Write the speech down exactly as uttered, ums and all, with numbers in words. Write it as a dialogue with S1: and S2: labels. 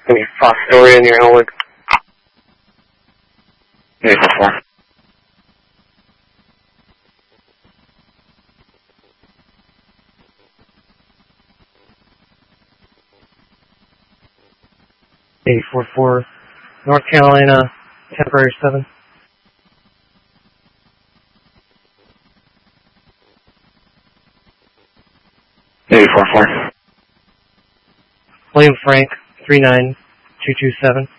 S1: Any Fostoria in your Elwood?
S2: eight four four.
S3: eight four four, North Carolina, temporary seven.
S2: eight four four.
S3: William Frank, three nine two two seven.